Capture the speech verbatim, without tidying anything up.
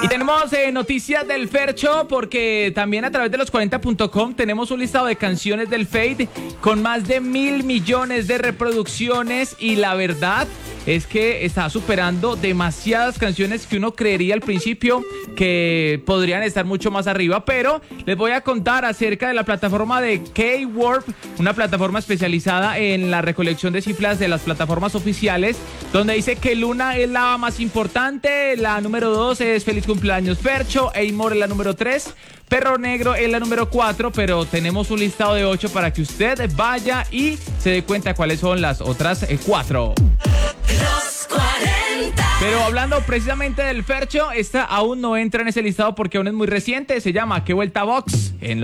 Y tenemos eh, noticias del Fercho porque también a través de los cuarenta punto com tenemos un listado de canciones del Fade con más de mil millones de reproducciones y la verdad es que está superando demasiadas canciones que uno creería al principio que podrían estar mucho más arriba, pero les voy a contar acerca de la plataforma de K-Warp, una plataforma especializada en la recolección de cifras de las plataformas oficiales, donde dice que Luna es la más importante, la número dos es Feliz Cumpleaños Fercho, Amor es la número tres, Perro Negro es la número cuatro, pero tenemos un listado de ocho para que usted vaya y se dé cuenta cuáles son las otras eh, cuatro. Los cuarenta. Pero hablando precisamente del Fercho, esta aún no entra en ese listado porque aún es muy reciente. Se llama ¿Qué vuelta Box? En